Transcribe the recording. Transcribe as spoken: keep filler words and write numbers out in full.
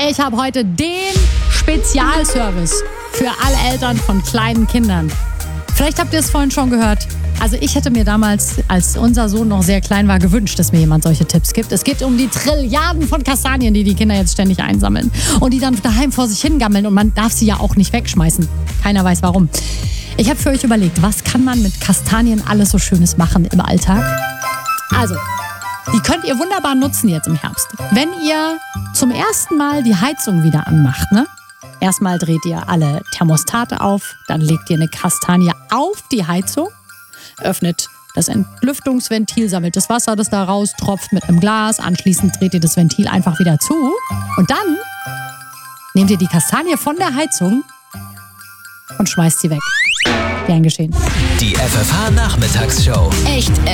Ich habe heute den Spezialservice für alle Eltern von kleinen Kindern. Vielleicht habt ihr es vorhin schon gehört. Also ich hätte mir damals, als unser Sohn noch sehr klein war, gewünscht, dass mir jemand solche Tipps gibt. Es geht um die Trilliarden von Kastanien, die die Kinder jetzt ständig einsammeln. Und die dann daheim vor sich hingammeln. Und man darf sie ja auch nicht wegschmeißen. Keiner weiß warum. Ich habe für euch überlegt, was kann man mit Kastanien alles so Schönes machen im Alltag? Also, die könnt ihr wunderbar nutzen jetzt im Herbst. Wenn ihr zum ersten Mal die Heizung wieder anmacht, ne? Erstmal dreht ihr alle Thermostate auf, dann legt ihr eine Kastanie auf die Heizung, öffnet das Entlüftungsventil, sammelt das Wasser, das da raus tropft mit einem Glas. Anschließend dreht ihr das Ventil einfach wieder zu. Und dann nehmt ihr die Kastanie von der Heizung und schmeißt sie weg. Gern geschehen. Die F F H-Nachmittagsshow. Echt